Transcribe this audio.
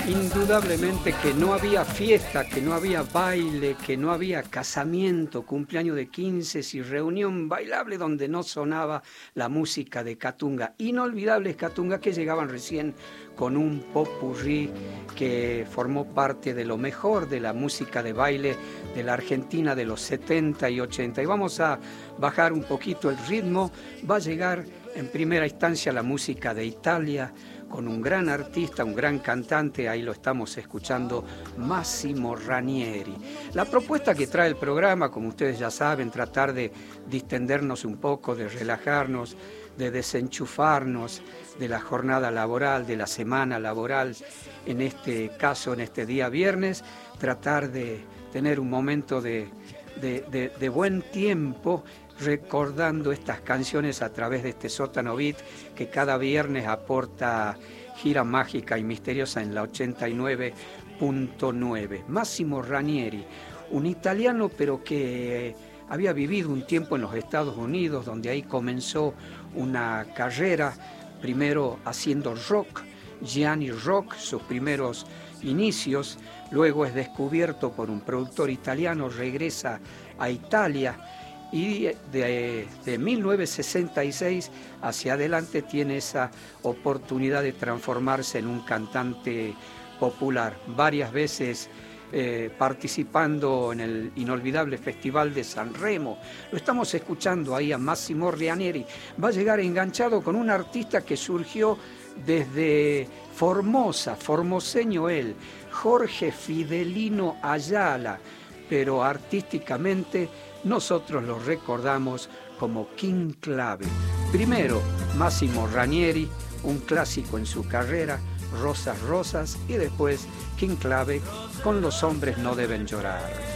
Indudablemente que no había fiesta, que no había baile, que no había casamiento, cumpleaños de 15 y reunión bailable donde no sonaba la música de Catunga. Inolvidables Catunga que llegaban recién con un popurrí que formó parte de lo mejor de la música de baile de la Argentina de los 70 y 80. Y vamos a bajar un poquito el ritmo. Va a llegar en primera instancia la música de Italia, con un gran artista, un gran cantante, ahí lo estamos escuchando, Massimo Ranieri. La propuesta que trae el programa, como ustedes ya saben, tratar de distendernos un poco, de relajarnos, de desenchufarnos de la jornada laboral, de la semana laboral, en este caso, en este día viernes, tratar de tener un momento de buen tiempo, recordando estas canciones a través de este Sótano Beat que cada viernes aporta gira mágica y misteriosa en la 89.9. Massimo Ranieri, un italiano pero que había vivido un tiempo en los Estados Unidos, donde ahí comenzó una carrera, primero haciendo rock, Gianni Rock, sus primeros inicios, luego es descubierto por un productor italiano, regresa a Italia, y de 1966 hacia adelante tiene esa oportunidad de transformarse en un cantante popular, varias veces participando en el inolvidable Festival de San Remo. Lo estamos escuchando ahí a Massimo Ranieri. Va a llegar enganchado con un artista que surgió desde Formosa, formoseño él, Jorge Fidelino Ayala, pero artísticamente nosotros lo recordamos como King Clave. Primero, Massimo Ranieri, un clásico en su carrera, Rosas, Rosas, y después King Clave con Los hombres no deben llorar.